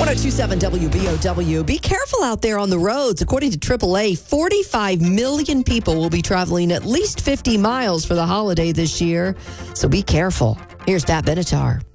1027 WBOW. Be careful out there on the roads. According to AAA, 45 million people will be traveling at least 50 miles for the holiday this year. So be careful. Here's Pat Benatar.